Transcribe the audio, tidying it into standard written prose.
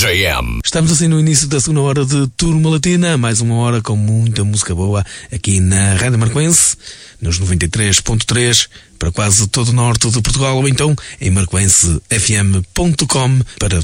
JM. Estamos assim no início da segunda hora de Turma Latina, mais uma hora com muita música boa aqui na Rádio Marcoense, nos 93.3, para quase todo o norte de Portugal, ou então em marcoensefm.com para